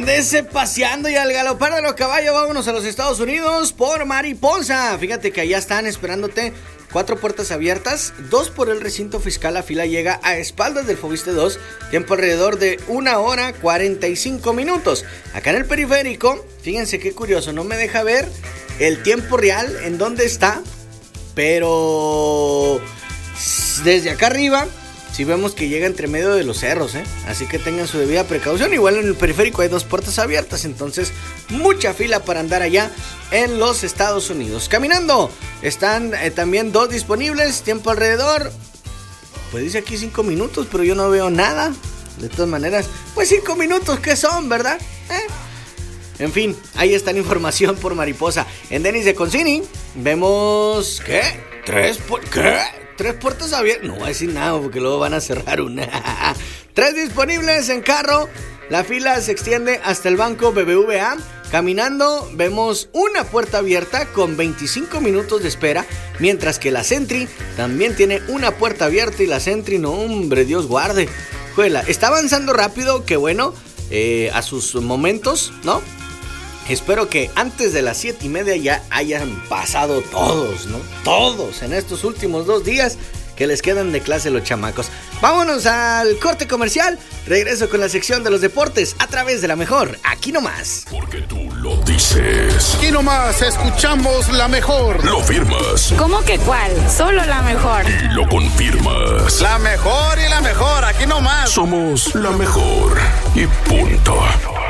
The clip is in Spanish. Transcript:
Ándese paseando y al galopar de los caballos, vámonos a los Estados Unidos por Mariposa. Fíjate que allá están esperándote 4 puertas abiertas, 2 por el recinto fiscal. La fila llega a espaldas del Fobiste 2, tiempo alrededor de 1 hora 45 minutos. Acá en el periférico, fíjense qué curioso, no me deja ver el tiempo real en dónde está, pero desde acá arriba sí vemos que llega entre medio de los cerros, así que tengan su debida precaución. Igual en el periférico hay 2 puertas abiertas, entonces mucha fila para andar allá en los Estados Unidos. Caminando, están también 2 disponibles, tiempo alrededor, pues dice aquí 5 minutos, pero yo no veo nada. De todas maneras, pues 5 minutos, ¿qué son, verdad? En fin, ahí está la información por Mariposa. En Denis de Concini vemos, ¿qué? 3 puertas abiertas. No voy a decir nada porque luego van a cerrar una. 3 disponibles en carro. La fila se extiende hasta el banco BBVA. Caminando vemos una puerta abierta con 25 minutos de espera, mientras que la Sentry también tiene una puerta abierta. Y la Sentry, no hombre, Dios guarde. Juela, está avanzando rápido, que bueno, a sus momentos, ¿no? Espero que antes de las 7:30 ya hayan pasado todos, ¿no? Todos en estos últimos 2 días que les quedan de clase los chamacos. Vámonos al corte comercial. Regreso con la sección de los deportes a través de La Mejor. Aquí nomás. Porque tú lo dices. Aquí nomás escuchamos La Mejor. Lo firmas. ¿Cómo que cuál? Solo La Mejor. Y lo confirmas. La mejor y la mejor. Aquí nomás. Somos La Mejor. Y punto.